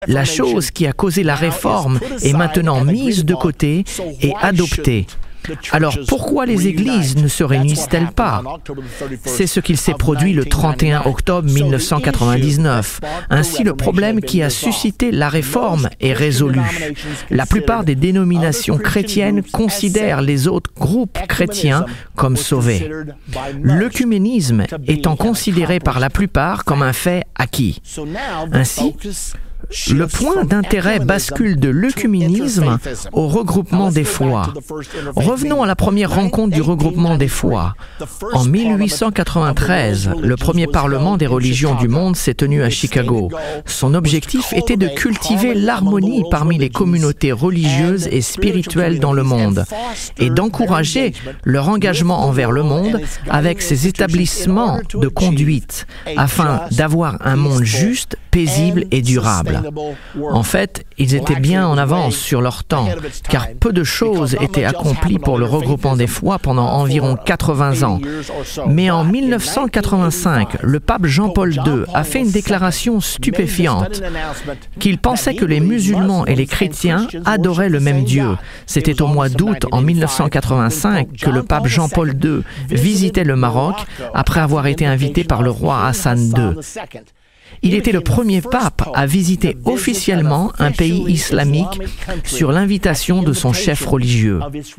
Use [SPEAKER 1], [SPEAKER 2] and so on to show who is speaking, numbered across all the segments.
[SPEAKER 1] La chose qui a causé la réforme est maintenant mise de côté et adoptée. Alors pourquoi les églises ne se réunissent-elles pas? C'est ce qu'il s'est produit le 31 octobre 1999. Ainsi, le problème qui a suscité la réforme est résolu. La plupart des dénominations chrétiennes considèrent les autres groupes chrétiens comme sauvés. L'œcuménisme étant considéré par la plupart comme un fait acquis. Ainsi, le point d'intérêt bascule de l'œcuménisme au regroupement des foi. Revenons à la première rencontre du regroupement des foi. En 1893, le premier Parlement des religions du monde s'est tenu à Chicago. Son objectif était de cultiver l'harmonie parmi les communautés religieuses et spirituelles dans le monde et d'encourager leur engagement envers le monde avec ses établissements de conduite afin d'avoir un monde juste, paisible et durable. En fait, ils étaient bien en avance sur leur temps, car peu de choses étaient accomplies pour le regroupement des foi pendant environ 80 ans. Mais en 1985, le pape Jean-Paul II a fait une déclaration stupéfiante, qu'il pensait que les musulmans et les chrétiens adoraient le même Dieu. C'était au mois d'août en 1985 que le pape Jean-Paul II visitait le Maroc après avoir été invité par le roi Hassan II. Il était le premier pape à visiter officiellement un pays islamique sur l'invitation de son chef religieux.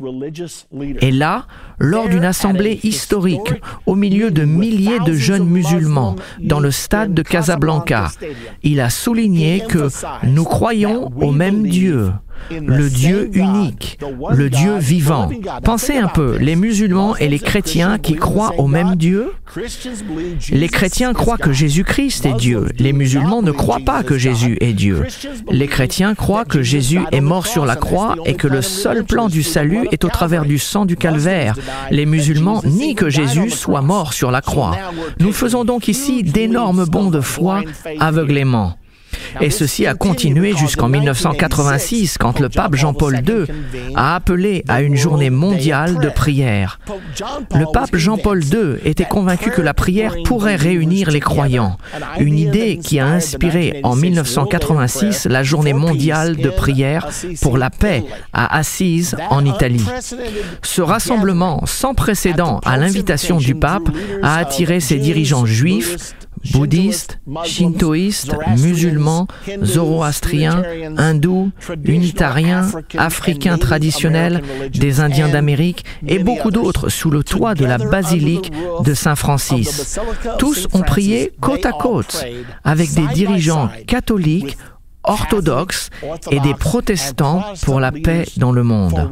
[SPEAKER 1] Et là, lors d'une assemblée historique, au milieu de milliers de jeunes musulmans, dans le stade de Casablanca, il a souligné que nous croyons au même Dieu. Le Dieu unique, le Dieu vivant. Pensez un peu, les musulmans et les chrétiens qui croient au même Dieu. Les chrétiens croient que Jésus-Christ est Dieu. Les musulmans ne croient pas que Jésus est Dieu. Les chrétiens croient que Jésus est mort sur la croix et que le seul plan du salut est au travers du sang du calvaire. Les musulmans nient que Jésus soit mort sur la croix. Nous faisons donc ici d'énormes bonds de foi aveuglément. Et ceci a continué jusqu'en 1986, quand le pape Jean-Paul II a appelé à une journée mondiale de prière. Le pape Jean-Paul II était convaincu que la prière pourrait réunir les croyants, une idée qui a inspiré en 1986 la journée mondiale de prière pour la paix à Assise, en Italie. Ce rassemblement sans précédent à l'invitation du pape a attiré ses dirigeants juifs, bouddhistes, shintoïstes, musulmans, zoroastriens, hindous, unitariens, africains traditionnels, des Indiens d'Amérique et beaucoup d'autres sous le toit de la basilique de Saint-Francis. Tous ont prié côte à côte avec des dirigeants catholiques, orthodoxes et des protestants pour la paix dans le monde.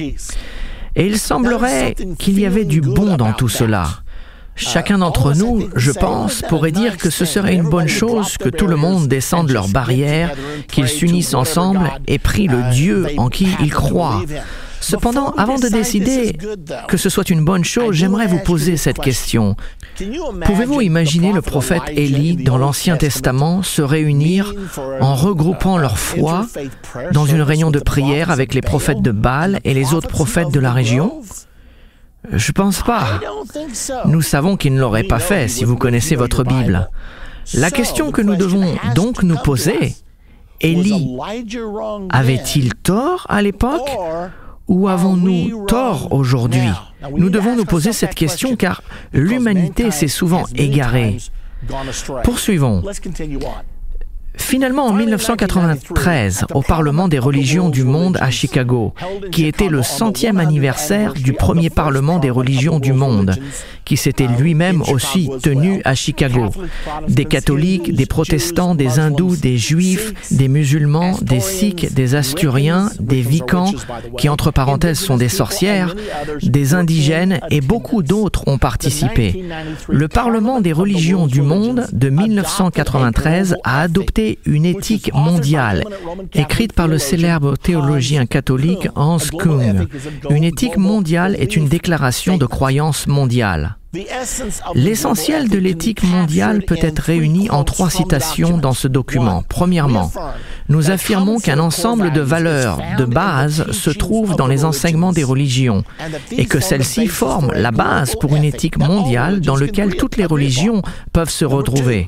[SPEAKER 1] Et il semblerait qu'il y avait du bon dans tout cela. Chacun d'entre nous, je pense, pourrait dire que ce serait une bonne chose que tout le monde descende leurs barrières, qu'ils s'unissent ensemble et prient le Dieu en qui ils croient. Cependant, avant de décider que ce soit une bonne chose, j'aimerais vous poser cette question. Pouvez-vous imaginer le prophète Élie dans l'Ancien Testament se réunir en regroupant leur foi dans une réunion de prière avec les prophètes de Baal et les autres prophètes de la région? Je pense pas. Nous savons qu'il ne l'aurait pas fait si vous connaissez votre Bible. La question que nous devons donc nous poser, Élie avait-il tort à l'époque ou avons-nous tort aujourd'hui? Nous devons nous poser cette question car l'humanité s'est souvent égarée. Poursuivons. Finalement, en 1993, au Parlement des religions du monde à Chicago, qui était le 100e anniversaire du premier Parlement des religions du monde, qui s'était lui-même aussi tenu à Chicago. Des catholiques, des protestants, des hindous, des juifs, des musulmans, des sikhs, des asturiens, des vicans, qui entre parenthèses sont des sorcières, des indigènes et beaucoup d'autres ont participé. Le Parlement des religions du monde de 1993 a adopté une éthique mondiale, écrite par le célèbre théologien catholique Hans Kung. Une éthique mondiale est une déclaration de croyance mondiale. L'essentiel de l'éthique mondiale peut être réuni en 3 citations dans ce document. Premièrement, nous affirmons qu'un ensemble de valeurs de base se trouve dans les enseignements des religions et que celles-ci forment la base pour une éthique mondiale dans laquelle toutes les religions peuvent se retrouver.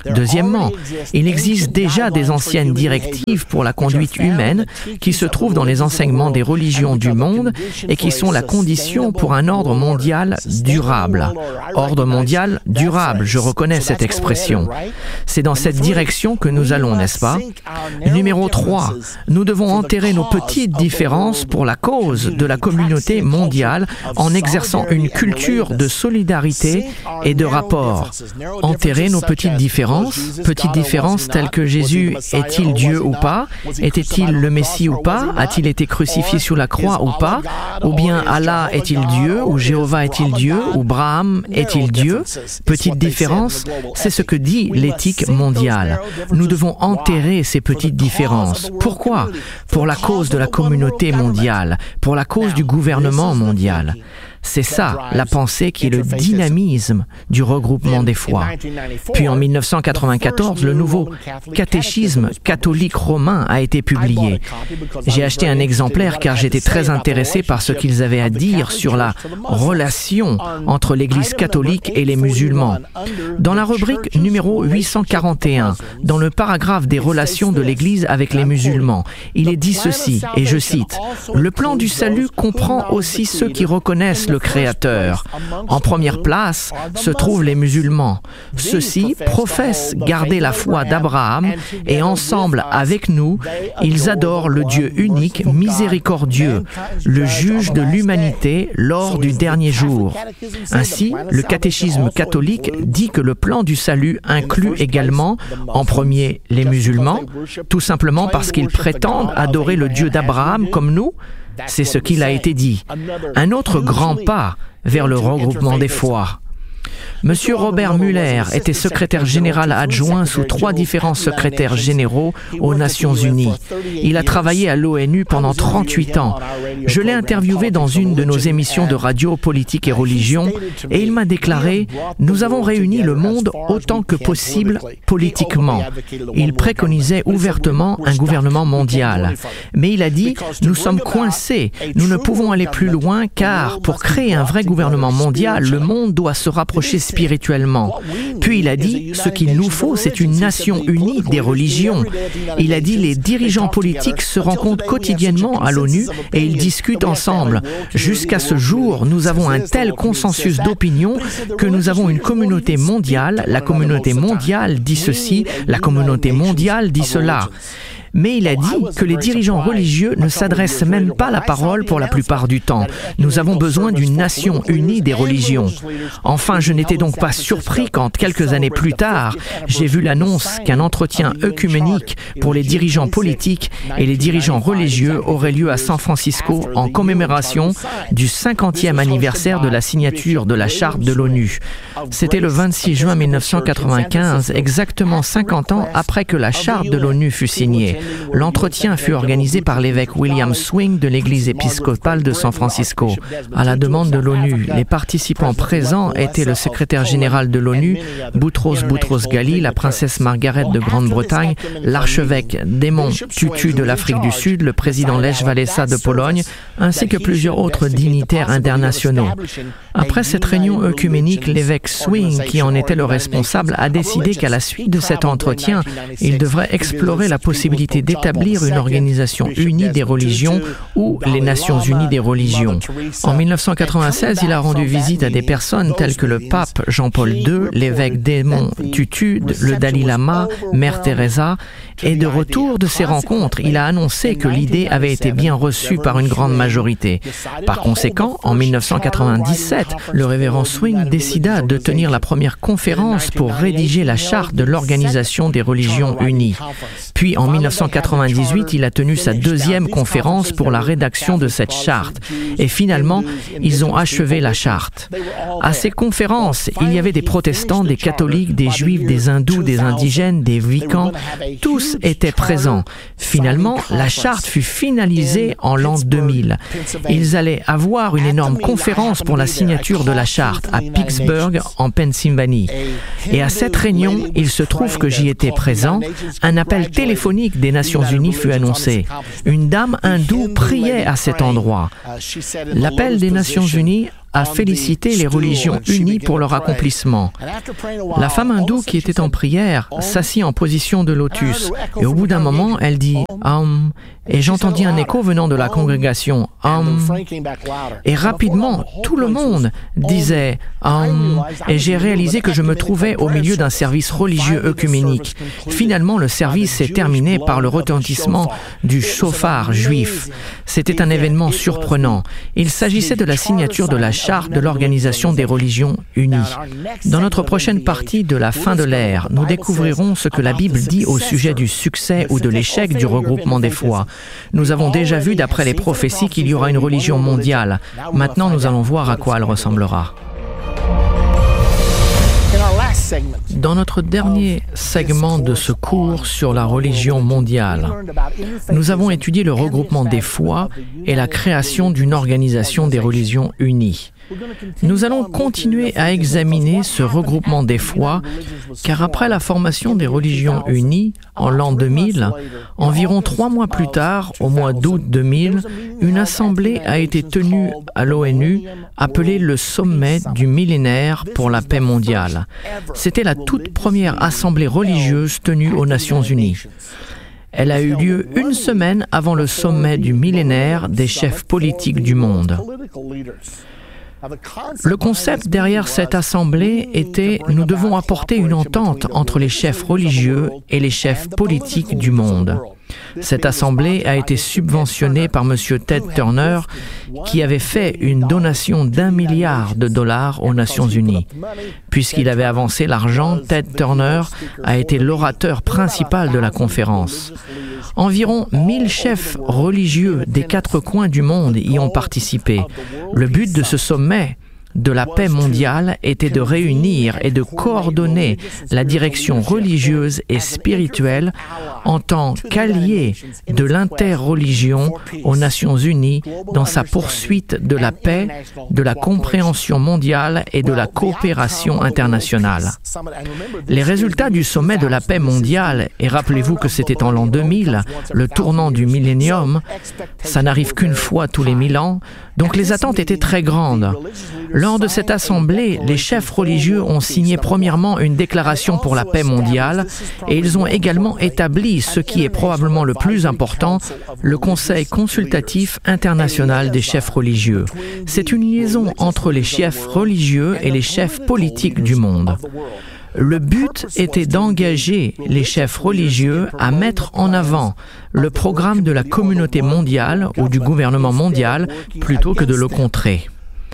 [SPEAKER 1] Deuxièmement, il existe déjà des anciennes directives pour la conduite humaine qui se trouvent dans les enseignements des religions du monde et qui sont la condition pour un ordre mondial durable. Ordre mondial durable, je reconnais cette expression. C'est dans cette direction que nous allons, n'est-ce pas? Numéro 3, nous devons enterrer nos petites différences pour la cause de la communauté mondiale en exerçant une culture de solidarité et de rapport. Enterrer nos petites différences telles que Jésus est-il Dieu ou pas? Était-il le Messie ou pas? A-t-il été crucifié sur la croix ou pas? Ou bien Allah est-il Dieu? Ou Jéhovah est-il Dieu? Ou Braham est-il Dieu? Petite différence, c'est ce que dit l'éthique mondiale. Nous devons enterrer ces petites différences. Pourquoi? Pour la cause de la communauté mondiale, pour la cause du gouvernement mondial. C'est ça, la pensée qui est le dynamisme du regroupement des foi. Puis en 1994, le nouveau catéchisme catholique romain a été publié. J'ai acheté un exemplaire car j'étais très intéressé par ce qu'ils avaient à dire sur la relation entre l'Église catholique et les musulmans. Dans la rubrique numéro 841, dans le paragraphe des relations de l'Église avec les musulmans, il est dit ceci, et je cite, « Le plan du salut comprend aussi ceux qui reconnaissent le Créateur. En première place se trouvent les musulmans. Ceux-ci professent garder la foi d'Abraham et ensemble avec nous, ils adorent le Dieu unique, miséricordieux, le juge de l'humanité lors du dernier jour. Ainsi, le catéchisme catholique dit que le plan du salut inclut également, en premier, les musulmans, tout simplement parce qu'ils prétendent adorer le Dieu d'Abraham comme nous. C'est ce qu'il a été dit. Un autre grand pas vers le regroupement des foi. Monsieur Robert Muller était secrétaire général adjoint sous 3 différents secrétaires généraux aux Nations Unies. Il a travaillé à l'ONU pendant 38 ans. Je l'ai interviewé dans une de nos émissions de radio politique et religion et il m'a déclaré « Nous avons réuni le monde autant que possible politiquement ». Il préconisait ouvertement un gouvernement mondial. Mais il a dit « Nous sommes coincés, nous ne pouvons aller plus loin car pour créer un vrai gouvernement mondial, le monde doit se rapprocher spirituellement. Puis il a dit, ce qu'il nous faut, c'est une nation unie des religions. Il a dit, les dirigeants politiques se rencontrent quotidiennement à l'ONU et ils discutent ensemble. Jusqu'à ce jour, nous avons un tel consensus d'opinion que nous avons une communauté mondiale. La communauté mondiale dit ceci, la communauté mondiale dit cela. Mais il a dit que les dirigeants religieux ne s'adressent même pas la parole pour la plupart du temps. Nous avons besoin d'une nation unie des religions. Enfin, je n'étais donc pas surpris quand, quelques années plus tard, j'ai vu l'annonce qu'un entretien œcuménique pour les dirigeants politiques et les dirigeants religieux aurait lieu à San Francisco en commémoration du 50e anniversaire de la signature de la Charte de l'ONU. C'était le 26 juin 1995, exactement 50 ans après que la Charte de l'ONU fut signée. L'entretien fut organisé par l'évêque William Swing de l'Église épiscopale de San Francisco. À la demande de l'ONU, les participants présents étaient le secrétaire général de l'ONU, Boutros Boutros-Ghali, la princesse Margaret de Grande-Bretagne, l'archevêque Desmond Tutu de l'Afrique du Sud, le président Lech Walesa de Pologne, ainsi que plusieurs autres dignitaires internationaux. Après cette réunion œcuménique, l'évêque Swing, qui en était le responsable, a décidé qu'à la suite de cet entretien, il devrait explorer la possibilité d'établir une organisation unie des religions ou les Nations unies des religions. En 1996, il a rendu visite à des personnes telles que le pape Jean-Paul II, l'évêque Desmond Tutu, le Dalai Lama, Mère Teresa, et de retour de ces rencontres, il a annoncé que l'idée avait été bien reçue par une grande majorité. Par conséquent, en 1997, le révérend Swing décida de tenir la première conférence pour rédiger la charte de l'Organisation des religions unies. Puis en 1998, il a tenu sa deuxième conférence pour la rédaction de cette charte. Et finalement, ils ont achevé la charte. À ces conférences, il y avait des protestants, des catholiques, des juifs, des hindous, des indigènes, des Wiccans. Tous étaient présents. Finalement, la charte fut finalisée en l'an 2000. Ils allaient avoir une énorme conférence pour la signature de la charte à Pittsburgh, en Pennsylvanie. Et à cette réunion, il se trouve que j'y étais présent, un appel téléphonique des Nations Unies fut annoncé. Une dame hindoue priait à cet endroit. L'appel des Nations Unies a félicité les religions unies pour leur accomplissement. La femme hindoue qui était en prière s'assit en position de lotus et au bout d'un moment, elle dit « Om » et j'entendis un écho venant de la congrégation « Om » et rapidement, tout le monde disait « Om » et j'ai réalisé que je me trouvais au milieu d'un service religieux œcuménique. Finalement, le service s'est terminé par le retentissement du chauffard juif. C'était un événement surprenant. Il s'agissait de la signature de la charte de l'Organisation des religions unies. Dans notre prochaine partie de la fin de l'ère, nous découvrirons ce que la Bible dit au sujet du succès ou de l'échec du regroupement des foi. Nous avons déjà vu d'après les prophéties qu'il y aura une religion mondiale. Maintenant, nous allons voir à quoi elle ressemblera. Dans notre dernier segment de ce cours sur la religion mondiale, nous avons étudié le regroupement des foi et la création d'une organisation des religions unies. Nous allons continuer à examiner ce regroupement des foi, car après la formation des religions unies, en l'an 2000, environ 3 mois plus tard, au mois d'août 2000, une assemblée a été tenue à l'ONU, appelée le Sommet du millénaire pour la paix mondiale. C'était la toute première assemblée religieuse tenue aux Nations Unies. Elle a eu lieu une semaine avant le sommet du millénaire des chefs politiques du monde. Le concept derrière cette assemblée était « Nous devons apporter une entente entre les chefs religieux et les chefs politiques du monde ». Cette assemblée a été subventionnée par M. Ted Turner, qui avait fait une donation d'$1 milliard aux Nations Unies. Puisqu'il avait avancé l'argent, Ted Turner a été l'orateur principal de la conférence. Environ 1000 chefs religieux des 4 coins du monde y ont participé. Le but de ce sommet de la paix mondiale était de réunir et de coordonner la direction religieuse et spirituelle en tant qu'allié de l'interreligion aux Nations Unies dans sa poursuite de la paix, de la compréhension mondiale et de la coopération internationale. Les résultats du sommet de la paix mondiale, et rappelez-vous que c'était en l'an 2000, le tournant du millénium, ça n'arrive qu'une fois tous les 1000 ans, donc les attentes étaient très grandes. Lors de cette assemblée, les chefs religieux ont signé premièrement une déclaration pour la paix mondiale et ils ont également établi ce qui est probablement le plus important, le Conseil consultatif international des chefs religieux. C'est une liaison entre les chefs religieux et les chefs politiques du monde. Le but était d'engager les chefs religieux à mettre en avant le programme de la communauté mondiale ou du gouvernement mondial plutôt que de le contrer.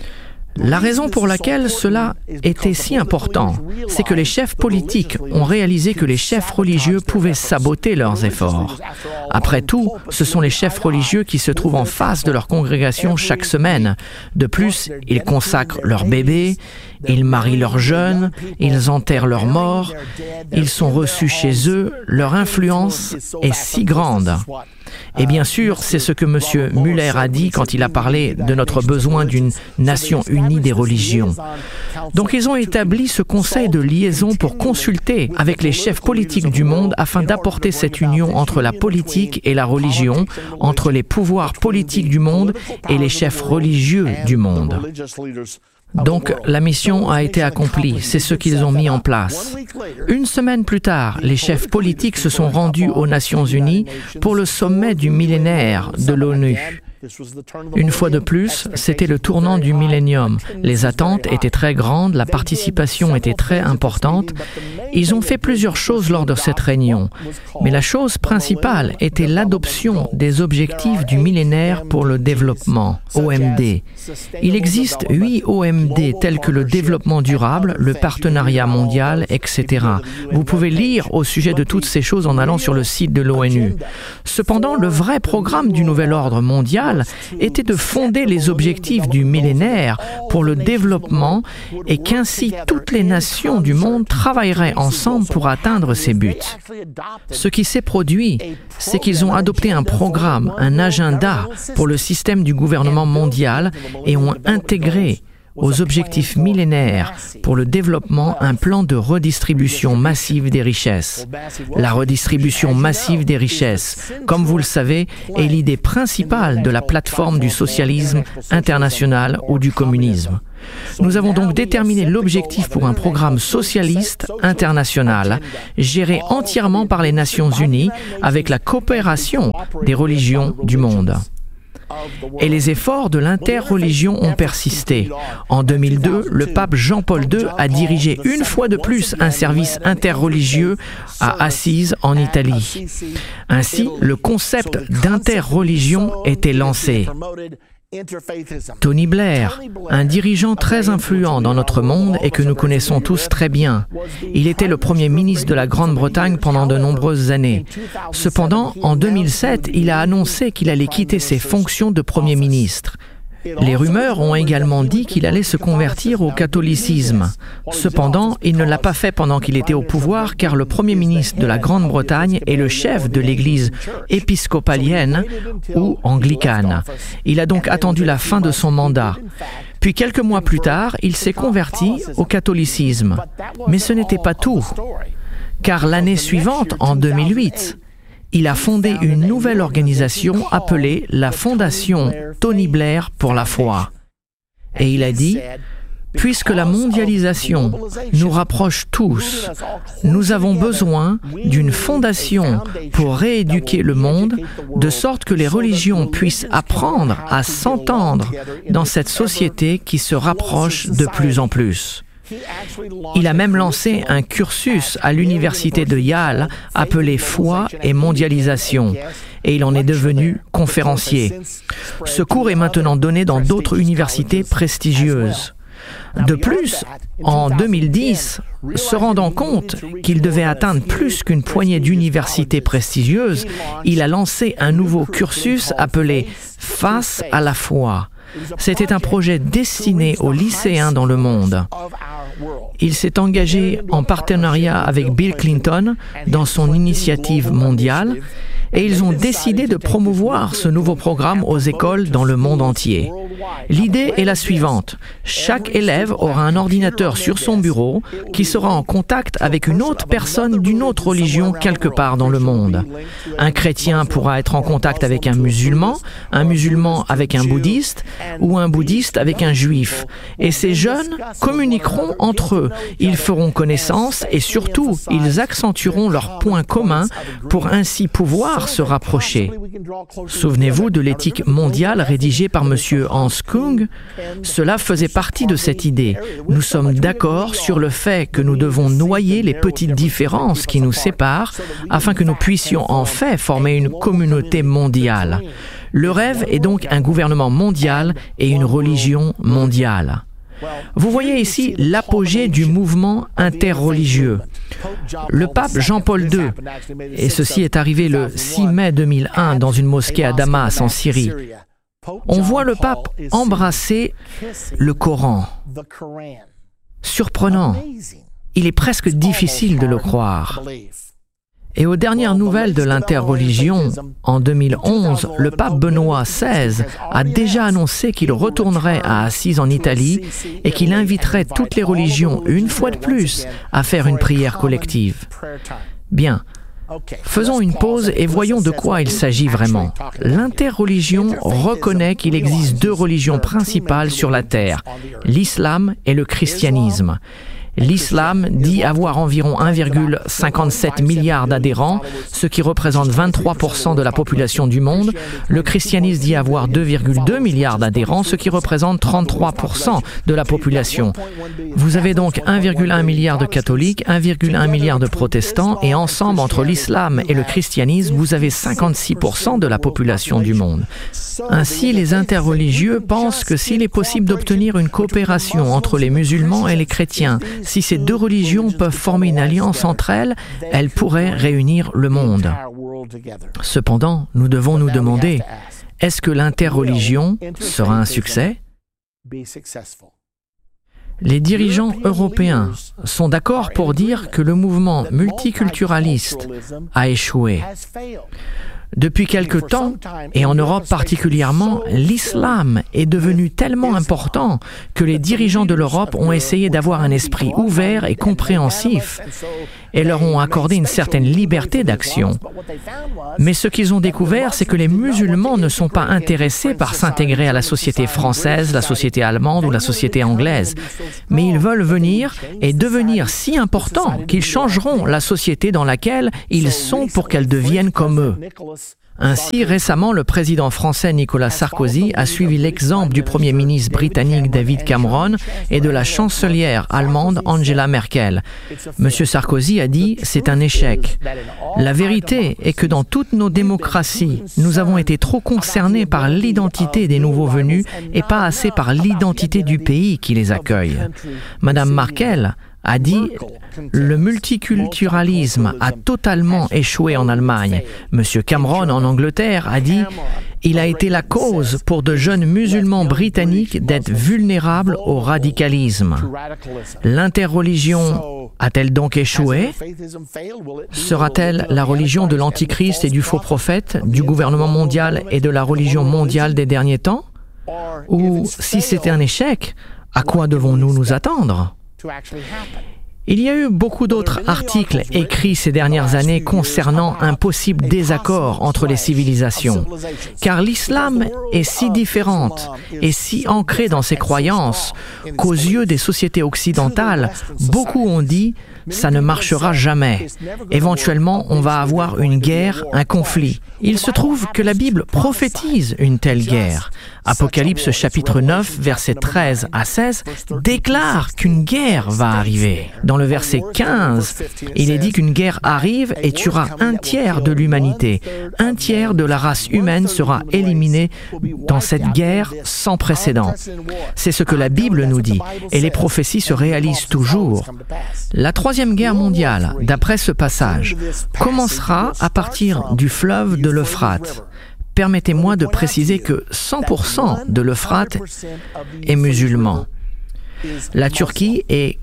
[SPEAKER 1] La raison pour laquelle cela était si important, c'est que les chefs politiques ont réalisé que les chefs religieux pouvaient saboter leurs efforts. Après tout, ce sont les chefs religieux qui se trouvent en face de leur congrégation chaque semaine. De plus, ils consacrent leurs bébés, ils marient leurs jeunes, ils enterrent leurs morts, ils sont reçus chez eux, leur influence est si grande. Et bien sûr, c'est ce que M. Muller a dit quand il a parlé de notre besoin d'une nation unie des religions. Donc ils ont établi ce conseil de liaison pour consulter avec les chefs politiques du monde afin d'apporter cette union entre la politique et la religion, entre les pouvoirs politiques du monde et les chefs religieux du monde. Donc, la mission a été accomplie, c'est ce qu'ils ont mis en place. Une semaine plus tard, les chefs politiques se sont rendus aux Nations Unies pour le sommet du millénaire de l'ONU. Une fois de plus, c'était le tournant du millénium. Les attentes étaient très grandes, la participation était très importante. Ils ont fait plusieurs choses lors de cette réunion. Mais la chose principale était l'adoption des objectifs du millénaire pour le développement, OMD. Il existe 8 OMD tels que le développement durable, le partenariat mondial, etc. Vous pouvez lire au sujet de toutes ces choses en allant sur le site de l'ONU. Cependant, le vrai programme du nouvel ordre mondial était de fonder les objectifs du millénaire pour le développement et qu'ainsi toutes les nations du monde travailleraient ensemble pour atteindre ces buts. Ce qui s'est produit, c'est qu'ils ont adopté un programme, un agenda pour le système du gouvernement mondial et ont intégré aux objectifs millénaires pour le développement un plan de redistribution massive des richesses. La redistribution massive des richesses, comme vous le savez, est l'idée principale de la plateforme du socialisme international ou du communisme. Nous avons donc déterminé l'objectif pour un programme socialiste international, géré entièrement par les Nations Unies avec la coopération des religions du monde. Et les efforts de l'interreligion ont persisté. En 2002, le pape Jean-Paul II a dirigé une fois de plus un service interreligieux à Assise en Italie. Ainsi, le concept d'interreligion était lancé. Tony Blair, un dirigeant très influent dans notre monde et que nous connaissons tous très bien. Il était le premier ministre de la Grande-Bretagne pendant de nombreuses années. Cependant, en 2007, il a annoncé qu'il allait quitter ses fonctions de premier ministre. Les rumeurs ont également dit qu'il allait se convertir au catholicisme. Cependant, il ne l'a pas fait pendant qu'il était au pouvoir car le Premier ministre de la Grande-Bretagne est le chef de l'Église épiscopalienne ou anglicane. Il a donc attendu la fin de son mandat. Puis quelques mois plus tard, il s'est converti au catholicisme. Mais ce n'était pas tout. Car l'année suivante, en 2008, il a fondé une nouvelle organisation appelée la Fondation Tony Blair pour la foi. Et il a dit, « Puisque la mondialisation nous rapproche tous, nous avons besoin d'une fondation pour rééduquer le monde, de sorte que les religions puissent apprendre à s'entendre dans cette société qui se rapproche de plus en plus. » Il a même lancé un cursus à l'université de Yale appelé Foi et mondialisation et il en est devenu conférencier. Ce cours est maintenant donné dans d'autres universités prestigieuses. De plus, en 2010, se rendant compte qu'il devait atteindre plus qu'une poignée d'universités prestigieuses, il a lancé un nouveau cursus appelé Face à la foi. C'était un projet destiné aux lycéens dans le monde. Il s'est engagé en partenariat avec Bill Clinton dans son initiative mondiale et ils ont décidé de promouvoir ce nouveau programme aux écoles dans le monde entier. L'idée est la suivante. Chaque élève aura un ordinateur sur son bureau qui sera en contact avec une autre personne d'une autre religion quelque part dans le monde. Un chrétien pourra être en contact avec un musulman avec un bouddhiste ou un bouddhiste avec un juif. Et ces jeunes communiqueront entre eux. Ils feront connaissance et surtout, ils accentueront leurs points communs pour ainsi pouvoir se rapprocher. Souvenez-vous de l'éthique mondiale rédigée par M. Hans Kung. Cela faisait partie de cette idée. Nous sommes d'accord sur le fait que nous devons noyer les petites différences qui nous séparent afin que nous puissions en fait former une communauté mondiale. Le rêve est donc un gouvernement mondial et une religion mondiale. Vous voyez ici l'apogée du mouvement interreligieux. Le pape Jean-Paul II, et ceci est arrivé le 6 mai 2001 dans une mosquée à Damas en Syrie, on voit le pape embrasser le Coran. Surprenant. Il est presque difficile de le croire. Et aux dernières nouvelles de l'interreligion, en 2011, le pape Benoît XVI a déjà annoncé qu'il retournerait à Assise en Italie et qu'il inviterait toutes les religions, une fois de plus, à faire une prière collective. Bien. Faisons une pause et voyons de quoi il s'agit vraiment. L'interreligion reconnaît qu'il existe deux religions principales sur la terre, l'islam et le christianisme. L'islam dit avoir environ 1,57 milliard d'adhérents, ce qui représente 23% de la population du monde. Le christianisme dit avoir 2,2 milliards d'adhérents, ce qui représente 33% de la population. Vous avez donc 1,1 milliard de catholiques, 1,1 milliard de protestants, et ensemble, entre l'islam et le christianisme, vous avez 56% de la population du monde. Ainsi, les interreligieux pensent que s'il est possible d'obtenir une coopération entre les musulmans et les chrétiens, si ces deux religions peuvent former une alliance entre elles, elles pourraient réunir le monde. Cependant, nous devons nous demander, est-ce que l'interreligion sera un succès? Les dirigeants européens sont d'accord pour dire que le mouvement multiculturaliste a échoué. Depuis quelque temps, et en Europe particulièrement, l'islam est devenu tellement important que les dirigeants de l'Europe ont essayé d'avoir un esprit ouvert et compréhensif et leur ont accordé une certaine liberté d'action. Mais ce qu'ils ont découvert, c'est que les musulmans ne sont pas intéressés par s'intégrer à la société française, la société allemande ou la société anglaise, mais ils veulent venir et devenir si importants qu'ils changeront la société dans laquelle ils sont pour qu'elle devienne comme eux. Ainsi, récemment, le président français Nicolas Sarkozy a suivi l'exemple du premier ministre britannique David Cameron et de la chancelière allemande Angela Merkel. M. Sarkozy a dit « c'est un échec ». La vérité est que dans toutes nos démocraties, nous avons été trop concernés par l'identité des nouveaux venus et pas assez par l'identité du pays qui les accueille. Madame Merkel a dit « le multiculturalisme a totalement échoué en Allemagne ». M. Cameron, en Angleterre, a dit « il a été la cause pour de jeunes musulmans britanniques d'être vulnérables au radicalisme ». L'interreligion a-t-elle donc échoué? Sera-t-elle la religion de l'Antichrist et du faux prophète, du gouvernement mondial et de la religion mondiale des derniers temps? Ou, si c'était un échec, à quoi devons-nous nous attendre? Il y a eu beaucoup d'autres articles écrits ces dernières années concernant un possible désaccord entre les civilisations, car l'islam est si différente et si ancrée dans ses croyances qu'aux yeux des sociétés occidentales, beaucoup ont dit « ça ne marchera jamais. Éventuellement, on va avoir une guerre, un conflit ». Il se trouve que la Bible prophétise une telle guerre. Apocalypse chapitre 9, versets 13 à 16, déclare qu'une guerre va arriver. Dans le verset 15, il est dit qu'une guerre arrive et tuera un tiers de l'humanité. Un tiers de la race humaine sera éliminée dans cette guerre sans précédent. C'est ce que la Bible nous dit, et les prophéties se réalisent toujours. La Troisième Guerre mondiale, d'après ce passage, commencera à partir du fleuve de l'Euphrate. Permettez-moi de préciser que 100% de l'Euphrate est musulman. La Turquie est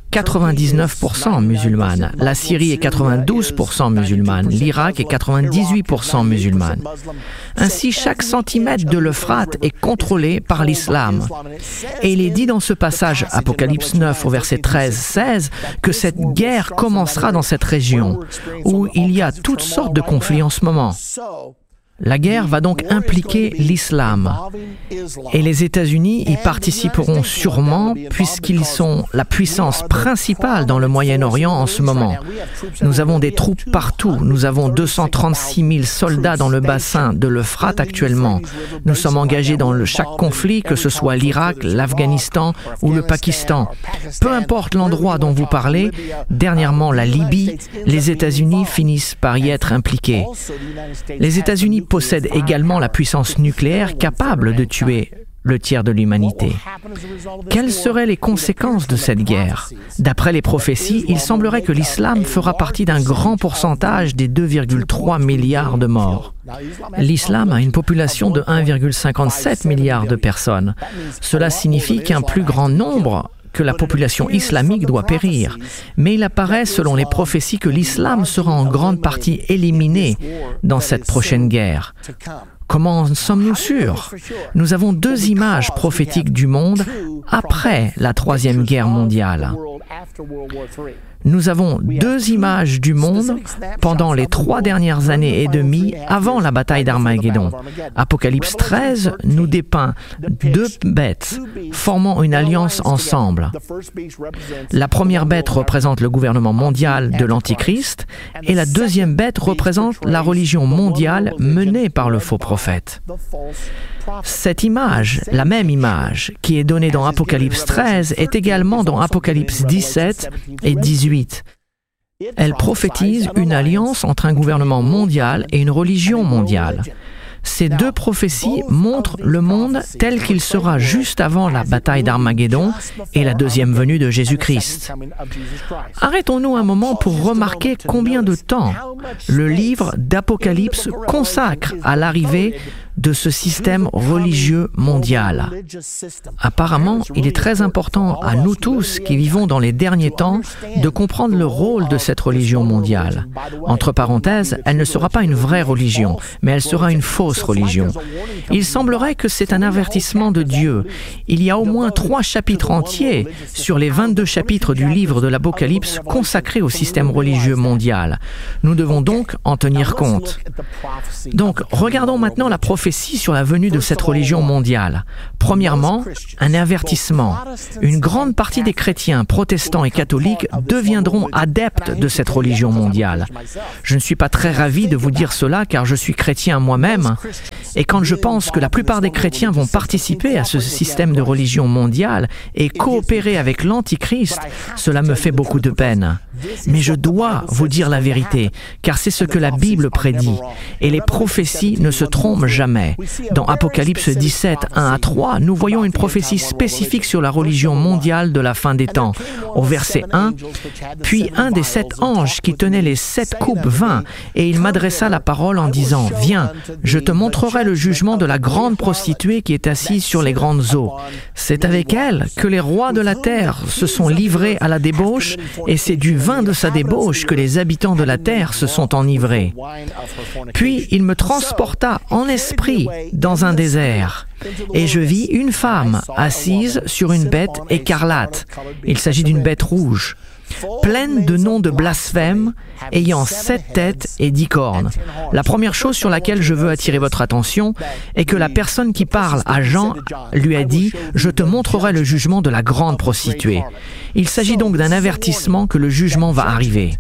[SPEAKER 1] 99% musulmane, la Syrie est 92% musulmane, l'Irak est 98% musulmane. Ainsi, chaque centimètre de l'Euphrate est contrôlé par l'islam. Et il est dit dans ce passage, Apocalypse 9 au verset 13-16, que cette guerre commencera dans cette région, où il y a toutes sortes de conflits en ce moment. La guerre va donc impliquer l'islam et les États-Unis y participeront sûrement puisqu'ils sont la puissance principale dans le Moyen-Orient en ce moment. Nous avons des troupes partout. Nous avons 236 000 soldats dans le bassin de l'Euphrate actuellement. Nous sommes engagés dans chaque conflit, que ce soit l'Irak, l'Afghanistan ou le Pakistan. Peu importe l'endroit dont vous parlez, dernièrement la Libye, les États-Unis finissent par y être impliqués. Les États-Unis possède également la puissance nucléaire capable de tuer le tiers de l'humanité. Quelles seraient les conséquences de cette guerre? D'après les prophéties, il semblerait que l'islam fera partie d'un grand pourcentage des 2,3 milliards de morts. L'islam a une population de 1,57 milliard de personnes. Cela signifie qu'un plus grand nombre que la population islamique doit périr. Mais il apparaît, selon les prophéties, que l'islam sera en grande partie éliminé dans cette prochaine guerre. Comment en sommes-nous sûrs? Nous avons deux images prophétiques du monde après la Troisième Guerre mondiale. Nous avons deux images du monde pendant les 3 dernières années et demie avant la bataille d'Armageddon. Apocalypse 13 nous dépeint 2 bêtes formant une alliance ensemble. La première bête représente le gouvernement mondial de l'Antichrist et la deuxième bête représente la religion mondiale menée par le faux prophète. Cette image, la même image, qui est donnée dans Apocalypse 13, est également dans Apocalypse 17 et 18. Elle prophétise une alliance entre un gouvernement mondial et une religion mondiale. Ces deux prophéties montrent le monde tel qu'il sera juste avant la bataille d'Armageddon et la deuxième venue de Jésus-Christ. Arrêtons-nous un moment pour remarquer combien de temps le livre d'Apocalypse consacre à l'arrivée de ce système religieux mondial. Apparemment, il est très important à nous tous qui vivons dans les derniers temps de comprendre le rôle de cette religion mondiale. Entre parenthèses, elle ne sera pas une vraie religion, mais elle sera une fausse religion. Il semblerait que c'est un avertissement de Dieu. Il y a au moins 3 chapitres entiers sur les 22 chapitres du livre de l'Apocalypse consacrés au système religieux mondial. Nous devons donc en tenir compte. Donc, regardons maintenant la prophétie sur la venue de cette religion mondiale. Premièrement, un avertissement. Une grande partie des chrétiens, protestants et catholiques deviendront adeptes de cette religion mondiale. Je ne suis pas très ravi de vous dire cela car je suis chrétien moi-même. Et quand je pense que la plupart des chrétiens vont participer à ce système de religion mondiale et coopérer avec l'Antichrist, cela me fait beaucoup de peine. Mais je dois vous dire la vérité, car c'est ce que la Bible prédit. Et les prophéties ne se trompent jamais. Dans Apocalypse 17, 1 à 3, nous voyons une prophétie spécifique sur la religion mondiale de la fin des temps. Au verset 1, « Puis un des 7 anges qui tenait les 7 coupes vint, et il m'adressa la parole en disant, « Viens, je te montrerai le jugement de la grande prostituée qui est assise sur les grandes eaux. C'est avec elle que les rois de la terre se sont livrés à la débauche, et c'est du vin de sa débauche que les habitants de la terre se sont enivrés. Puis il me transporta en esprit dans un désert, et je vis une femme assise sur une bête écarlate. Il s'agit d'une bête rouge, pleine de noms de blasphème, ayant 7 têtes et 10 cornes. La première chose sur laquelle je veux attirer votre attention est que la personne qui parle à Jean lui a dit « Je te montrerai le jugement de la grande prostituée ». Il s'agit donc d'un avertissement que le jugement va arriver.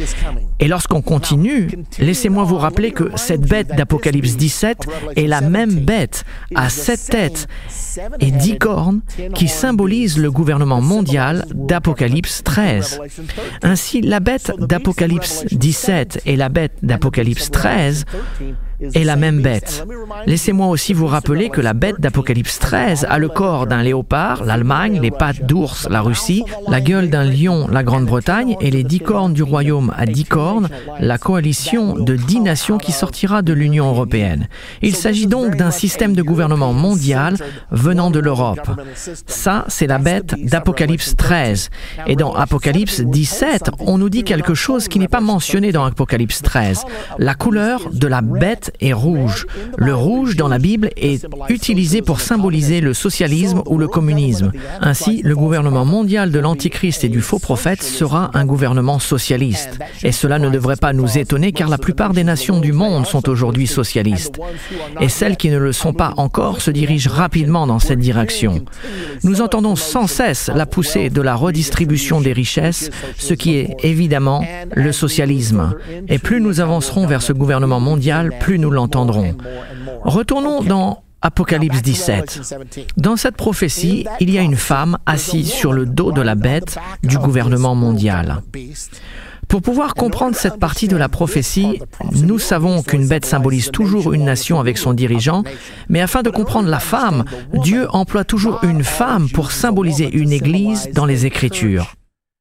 [SPEAKER 1] Et lorsqu'on continue, laissez-moi vous rappeler que cette bête d'Apocalypse 17 est la même bête à 7 têtes et 10 cornes qui symbolise le gouvernement mondial d'Apocalypse 13. Ainsi, la bête d'Apocalypse 17 et la bête d'Apocalypse 13 est la même bête. Laissez-moi aussi vous rappeler que la bête d'Apocalypse 13 a le corps d'un léopard, l'Allemagne, les pattes d'ours, la Russie, la gueule d'un lion, la Grande-Bretagne, et les 10 cornes du royaume à 10 cornes, la coalition de 10 nations qui sortira de l'Union européenne. Il s'agit donc d'un système de gouvernement mondial venant de l'Europe. Ça, c'est la bête d'Apocalypse 13. Et dans Apocalypse 17, on nous dit quelque chose qui n'est pas mentionné dans Apocalypse 13. La couleur de la bête est rouge. Le rouge dans la Bible est utilisé pour symboliser le socialisme ou le communisme. Ainsi, le gouvernement mondial de l'Antichrist et du faux prophète sera un gouvernement socialiste. Et cela ne devrait pas nous étonner car la plupart des nations du monde sont aujourd'hui socialistes. Et celles qui ne le sont pas encore se dirigent rapidement dans cette direction. Nous entendons sans cesse la poussée de la redistribution des richesses, ce qui est évidemment le socialisme. Et plus nous avancerons vers ce gouvernement mondial, plus nous l'entendrons. Retournons dans Apocalypse 17. Dans cette prophétie, il y a une femme assise sur le dos de la bête du gouvernement mondial. Pour pouvoir comprendre cette partie de la prophétie, nous savons qu'une bête symbolise toujours une nation avec son dirigeant, mais afin de comprendre la femme, Dieu emploie toujours une femme pour symboliser une église dans les Écritures.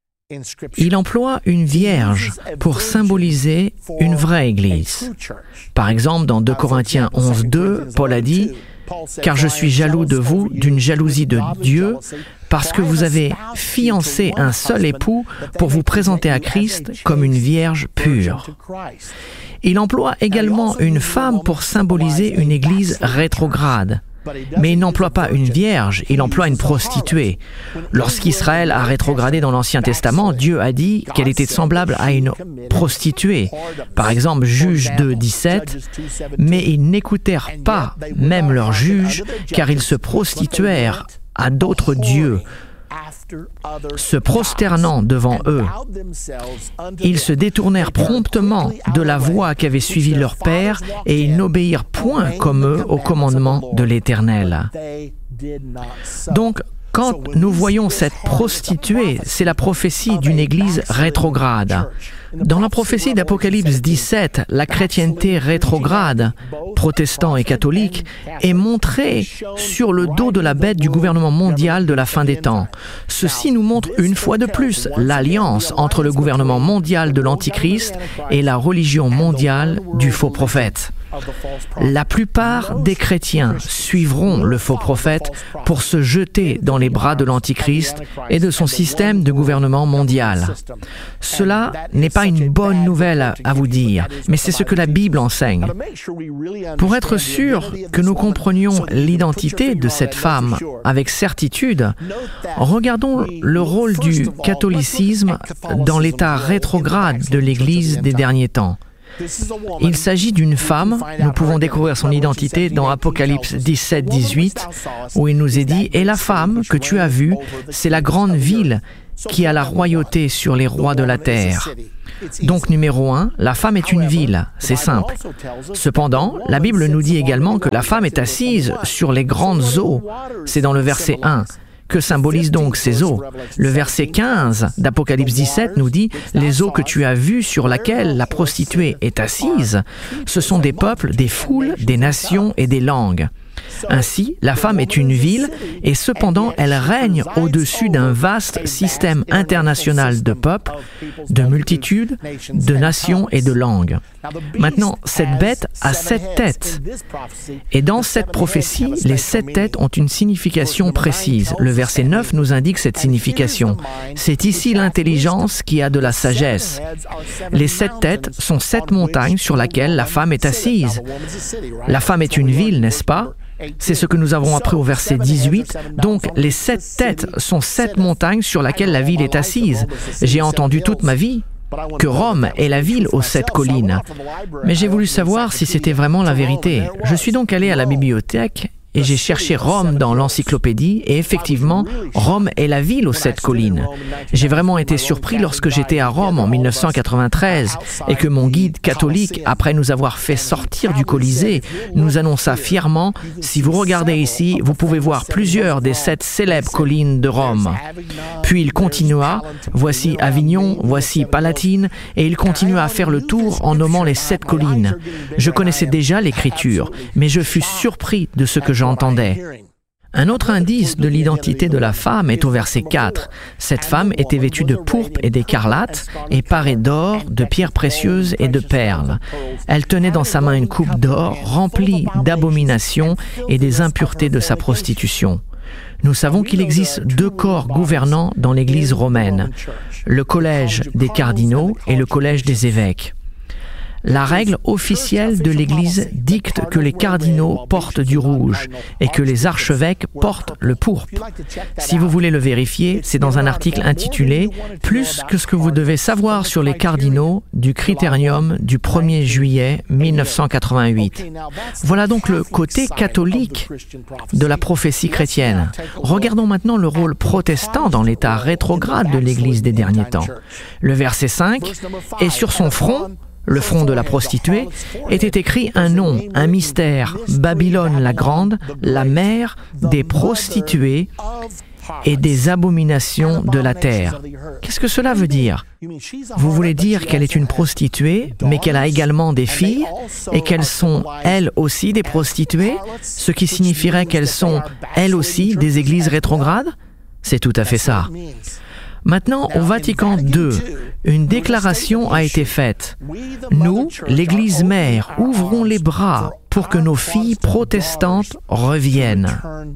[SPEAKER 1] Il emploie une vierge pour symboliser une vraie église. Par exemple, dans 2 Corinthiens 11:2, Paul a dit « Car je suis jaloux de vous d'une jalousie de Dieu, parce que vous avez fiancé un seul époux pour vous présenter à Christ comme une vierge pure. » Il emploie également une femme pour symboliser une église rétrograde. Mais il n'emploie pas une vierge, il emploie une prostituée. Lorsqu'Israël a rétrogradé dans l'Ancien Testament, Dieu a dit qu'elle était semblable à une prostituée. Par exemple, Juges 2:17, mais ils n'écoutèrent pas même leurs juges, car ils se prostituèrent à d'autres dieux, se prosternant devant eux. Ils se détournèrent promptement de la voie qu'avaient suivie leur père et ils n'obéirent point comme eux au commandement de l'Éternel. Donc, quand nous voyons cette prostituée, c'est la prophétie d'une église rétrograde. Dans la prophétie d'Apocalypse 17, la chrétienté rétrograde, protestants et catholiques, est montrée sur le dos de la bête du gouvernement mondial de la fin des temps. Ceci nous montre une fois de plus l'alliance entre le gouvernement mondial de l'Antichrist et la religion mondiale du faux prophète. La plupart des chrétiens suivront le faux prophète pour se jeter dans les bras de l'Antichrist et de son système de gouvernement mondial. Cela n'est pas une bonne nouvelle à vous dire, mais c'est ce que la Bible enseigne. Pour être sûr que nous comprenions l'identité de cette femme avec certitude, regardons le rôle du catholicisme dans l'état rétrograde de l'Église des derniers temps. Il s'agit d'une femme, nous pouvons découvrir son identité dans Apocalypse 17-18, où il nous est dit « Et la femme que tu as vue, c'est la grande ville qui a la royauté sur les rois de la terre. » Donc, numéro 1, la femme est une ville, c'est simple. Cependant, la Bible nous dit également que la femme est assise sur les grandes eaux, c'est dans le verset 1. Que symbolisent donc ces eaux? Le verset 15 d'Apocalypse 17 nous dit « Les eaux que tu as vues sur laquelle la prostituée est assise, ce sont des peuples, des foules, des nations et des langues. » Ainsi, la femme est une ville et cependant elle règne au-dessus d'un vaste système international de peuples, de multitudes, de nations et de langues. Maintenant, cette bête a 7 têtes. Et dans cette prophétie, les 7 têtes ont une signification précise. Le verset 9 nous indique cette signification. C'est ici l'intelligence qui a de la sagesse. Les 7 têtes sont 7 montagnes sur lesquelles la femme est assise. La femme est une ville, n'est-ce pas? C'est ce que nous avons appris au verset 18. Donc, les 7 têtes sont 7 montagnes sur lesquelles la ville est assise. J'ai entendu toute ma vie que Rome est la ville aux 7 collines. Mais j'ai voulu savoir si c'était vraiment la vérité. Je suis donc allé à la bibliothèque et j'ai cherché Rome dans l'encyclopédie et effectivement, Rome est la ville aux 7 collines. J'ai vraiment été surpris lorsque j'étais à Rome en 1993 et que mon guide catholique, après nous avoir fait sortir du Colisée, nous annonça fièrement « Si vous regardez ici, vous pouvez voir plusieurs des 7 célèbres collines de Rome. » Puis il continua « Voici Avignon, voici Palatine » et il continua à faire le tour en nommant les 7 collines. Je connaissais déjà l'Écriture, mais je fus surpris de ce que j'entendais. Un autre indice de l'identité de la femme est au verset 4. Cette femme était vêtue de pourpre et d'écarlate et parée d'or, de pierres précieuses et de perles. Elle tenait dans sa main une coupe d'or remplie d'abominations et des impuretés de sa prostitution. Nous savons qu'il existe 2 corps gouvernants dans l'Église romaine, le collège des cardinaux et le collège des évêques. La règle officielle de l'Église dicte que les cardinaux portent du rouge et que les archevêques portent le pourpre. Si vous voulez le vérifier, c'est dans un article intitulé « Plus que ce que vous devez savoir sur les cardinaux » du Critérium du 1er juillet 1988. Voilà donc le côté catholique de la prophétie chrétienne. Regardons maintenant le rôle protestant dans l'état rétrograde de l'Église des derniers temps. Le verset 5 « Et sur son front, le front de la prostituée, était écrit un nom, un mystère, Babylone la grande, la mère des prostituées et des abominations de la terre. » Qu'est-ce que cela veut dire? Vous voulez dire qu'elle est une prostituée, mais qu'elle a également des filles et qu'elles sont, elles aussi, des prostituées, ce qui signifierait qu'elles sont, elles aussi, des églises rétrogrades? C'est tout à fait ça. Maintenant, au Vatican II, une déclaration a été faite. Nous, l'Église mère, ouvrons les bras pour que nos filles protestantes reviennent.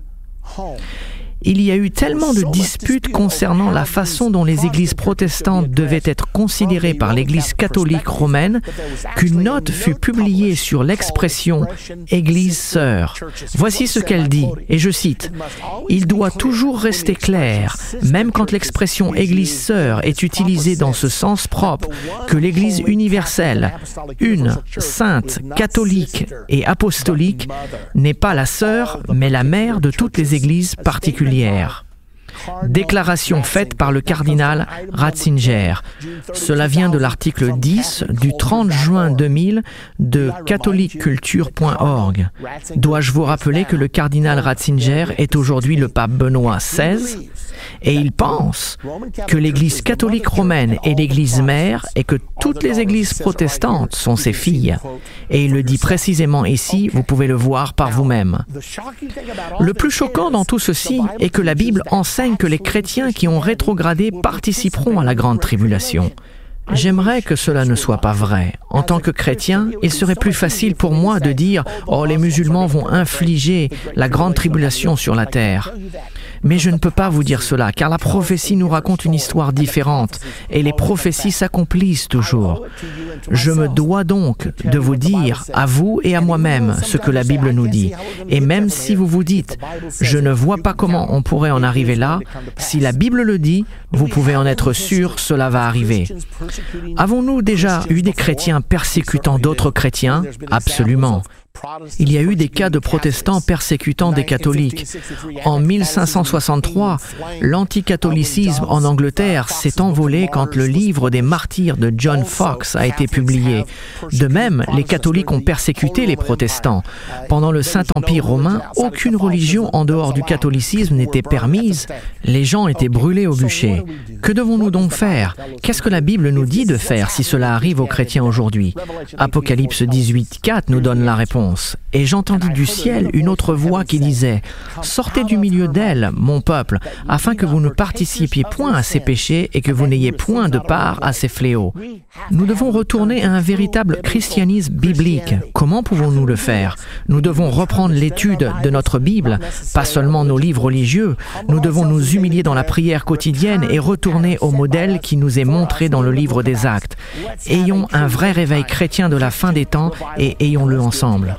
[SPEAKER 1] Il y a eu tellement de disputes concernant la façon dont les églises protestantes devaient être considérées par l'Église catholique romaine qu'une note fut publiée sur l'expression « Église sœur ». Voici ce qu'elle dit, et je cite, « Il doit toujours rester clair, même quand l'expression « Église sœur » est utilisée dans ce sens propre, que l'Église universelle, une, sainte, catholique et apostolique, n'est pas la sœur, mais la mère de toutes les églises particulières. Déclaration faite par le cardinal Ratzinger. Cela vient de l'article 10 du 30 juin 2000 de catholiqueculture.org. Dois-je vous rappeler que le cardinal Ratzinger est aujourd'hui le pape Benoît XVI et il pense que l'Église catholique romaine est l'Église mère et que toutes les églises protestantes sont ses filles. Et il le dit précisément ici, vous pouvez le voir par vous-même. Le plus choquant dans tout ceci est que la Bible enseigne que les chrétiens qui ont rétrogradé participeront à la grande tribulation. J'aimerais que cela ne soit pas vrai. En tant que chrétien, il serait plus facile pour moi de dire « Oh, les musulmans vont infliger la grande tribulation sur la terre ». Mais je ne peux pas vous dire cela, car la prophétie nous raconte une histoire différente, et les prophéties s'accomplissent toujours. Je me dois donc de vous dire, à vous et à moi-même, ce que la Bible nous dit. Et même si vous vous dites « Je ne vois pas comment on pourrait en arriver là », si la Bible le dit, vous pouvez en être sûr, cela va arriver. Avons-nous déjà eu des chrétiens persécutant d'autres chrétiens? Absolument. Il y a eu des cas de protestants persécutant des catholiques. En 1563, l'anticatholicisme en Angleterre s'est envolé quand le livre des martyrs de John Foxe a été publié. De même, les catholiques ont persécuté les protestants. Pendant le Saint-Empire romain, aucune religion en dehors du catholicisme n'était permise. Les gens étaient brûlés au bûcher. Que devons-nous donc faire? Qu'est-ce que la Bible nous dit de faire si cela arrive aux chrétiens aujourd'hui? Apocalypse 18:4 nous donne la réponse. Et j'entendis du ciel une autre voix qui disait « Sortez du milieu d'elle, mon peuple, afin que vous ne participiez point à ses péchés et que vous n'ayez point de part à ses fléaux. » Nous devons retourner à un véritable christianisme biblique. Comment pouvons-nous le faire? Nous devons reprendre l'étude de notre Bible, pas seulement nos livres religieux. Nous devons nous humilier dans la prière quotidienne et retourner au modèle qui nous est montré dans le livre des Actes. Ayons un vrai réveil chrétien de la fin des temps et ayons-le ensemble.